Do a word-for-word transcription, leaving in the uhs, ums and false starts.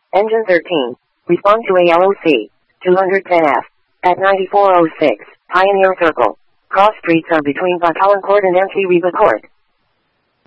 Engine thirteen. Respond to A L O C. two ten F. At ninety-four oh six, Pioneer Circle. Cross streets are between Batalancourt and Antibes Court.